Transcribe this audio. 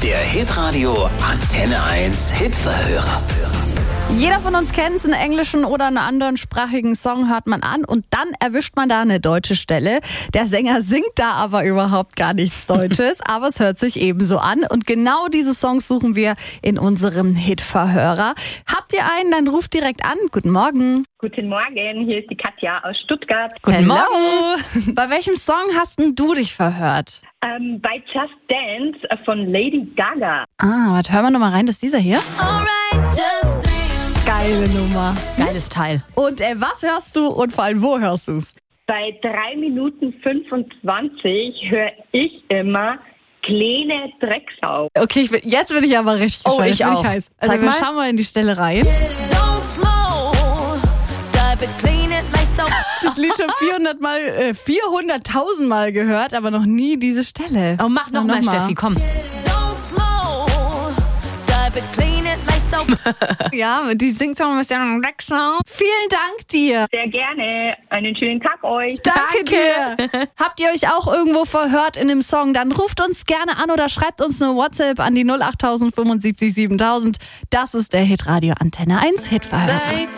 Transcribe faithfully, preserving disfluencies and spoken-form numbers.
Der Hitradio Antenne eins Hitverhörer. Jeder von uns kennt es, einen englischen oder einen anderen sprachigen Song hört man an und dann erwischt man da eine deutsche Stelle. Der Sänger singt da aber überhaupt gar nichts Deutsches, aber es hört sich ebenso an. Und genau diese Songs suchen wir in unserem Hitverhörer. Habt ihr einen, dann ruft direkt an. Guten Morgen. Guten Morgen, hier ist die Katja aus Stuttgart. Guten Hello. Morgen. Bei welchem Song hast denn du dich verhört? Ähm, bei Just Dance von Lady Gaga. Ah, warte, hören wir nochmal rein. Das ist dieser hier. Alright, just dance. Geile Nummer. Geiles Teil. Und äh, was hörst du und vor allem wo hörst du es? Bei drei Minuten fünfundzwanzig höre ich immer Kleine Drecksau. Okay, ich bin, jetzt bin ich aber richtig Oh, gespannt. ich Jetzt bin auch. heiß. Also Zeig wir mal. schauen mal in die Stelle rein. Don't slow. Dive it, clean it like so. Das Lied schon vierhundert Mal, äh, vierhunderttausend Mal gehört, aber noch nie diese Stelle. Oh, mach nochmal, noch mal. Steffi, komm. Don't slow. Dive it, clean it like so. Ja, die singt so ein bisschen Drecksau. Vielen Dank dir. Sehr gerne. Einen schönen Tag euch. Danke, dir. Habt ihr euch auch irgendwo verhört in dem Song? Dann ruft uns gerne an oder schreibt uns eine WhatsApp an die null acht null null fünfundsiebzig siebentausend. Das ist der Hitradio Antenne eins Hitverhörer.